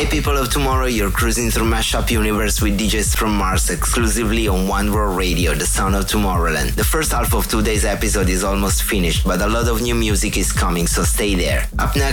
Hey people of tomorrow, you're cruising through Mashup Universe with DJs from Mars exclusively on One World Radio, the sound of Tomorrowland. The first half of today's episode is almost finished, but a lot of new music is coming, so stay there. Up next,